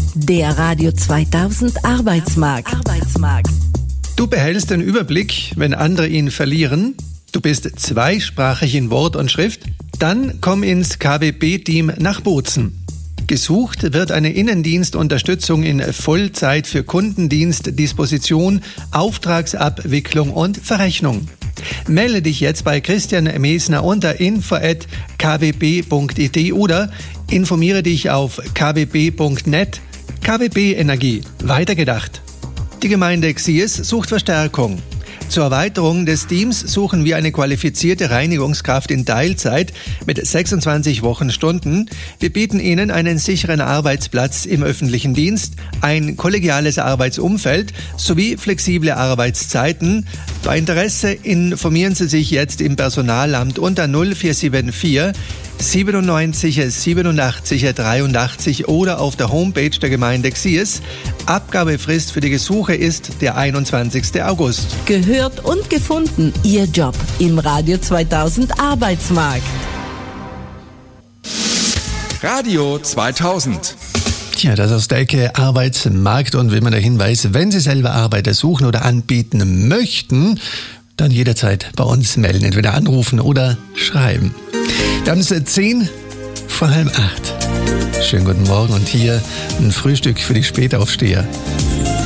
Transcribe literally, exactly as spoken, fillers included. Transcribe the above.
Der Radio zweitausend Arbeitsmarkt. Arbeitsmarkt. Du behältst den Überblick, wenn andere ihn verlieren. Du bist zweisprachig in Wort und Schrift. Dann komm ins K W B-Team nach Bozen. Gesucht wird eine Innendienstunterstützung in Vollzeit für Kundendienst, Disposition, Auftragsabwicklung und Verrechnung. Melde dich jetzt bei Christian Mesner unter info at k w b punkt i t oder informiere dich auf k w b punkt net. K W B Energie, weitergedacht. Die Gemeinde Xies sucht Verstärkung. Zur Erweiterung des Teams suchen wir eine qualifizierte Reinigungskraft in Teilzeit mit sechsundzwanzig Wochenstunden. Wir bieten Ihnen einen sicheren Arbeitsplatz im öffentlichen Dienst, ein kollegiales Arbeitsumfeld sowie flexible Arbeitszeiten. Bei Interesse informieren Sie sich jetzt im Personalamt unter null vier sieben vier siebenundneunzig siebenundachtzig dreiundachtzig oder auf der Homepage der Gemeinde Xies. Abgabefrist für die Gesuche ist der einundzwanzigster August. Gehört und gefunden, Ihr Job im Radio zweitausend Arbeitsmarkt. Radio zweitausend. Tja, das aus der Ecke Arbeitsmarkt und wie man der Hinweis, wenn Sie selber Arbeiter suchen oder anbieten möchten, dann jederzeit bei uns melden, entweder anrufen oder schreiben. Dann ist es zehn vor halb acht. Schönen guten Morgen und hier ein Frühstück für die Spätaufsteher.